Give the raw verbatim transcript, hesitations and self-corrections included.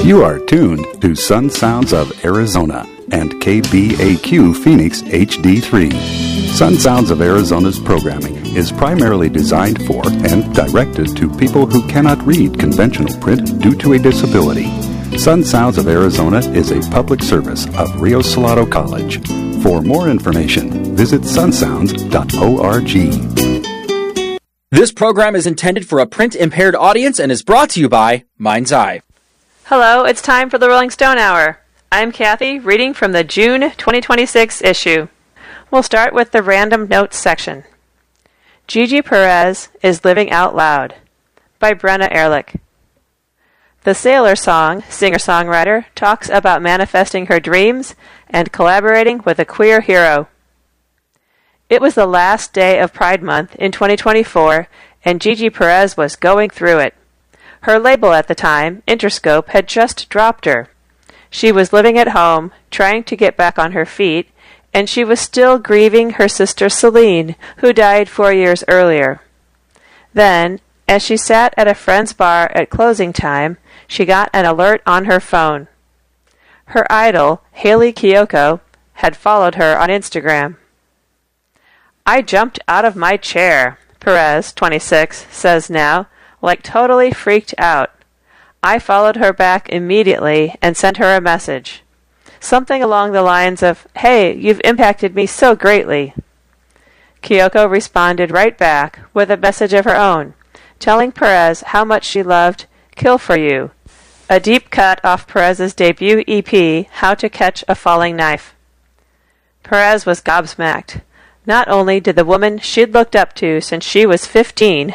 You are tuned to Sun Sounds of Arizona and K B A Q Phoenix H D three. Sun Sounds of Arizona's programming is primarily designed for and directed to people who cannot read conventional print due to a disability. Sun Sounds of Arizona is a public service of Rio Salado College. For more information, visit sun sounds dot org. This program is intended for a print-impaired audience and is brought to you by Mind's Eye. Hello, it's time for the Rolling Stone Hour. I'm Kathy, reading from the June twenty twenty-six issue. We'll start with the random notes section. Gigi Perez is Living Out Loud by Brenna Ehrlich. The Sailor Song singer-songwriter talks about manifesting her dreams and collaborating with a queer hero. It was the last day of Pride Month in twenty twenty-four, and Gigi Perez was going through it. Her label at the time, Interscope, had just dropped her. She was living at home, trying to get back on her feet, and she was still grieving her sister Celine, who died four years earlier. Then, as she sat at a friend's bar at closing time, she got an alert on her phone. Her idol, Hayley Kiyoko, had followed her on Instagram. I jumped out of my chair, Perez, twenty-six, says now, like totally freaked out. I followed her back immediately and sent her a message. Something along the lines of, "Hey, you've impacted me so greatly." Kiyoko responded right back with a message of her own, telling Perez how much she loved Kill For You, a deep cut off Perez's debut E P, How to Catch a Falling Knife. Perez was gobsmacked. Not only did the woman she'd looked up to since she was fifteen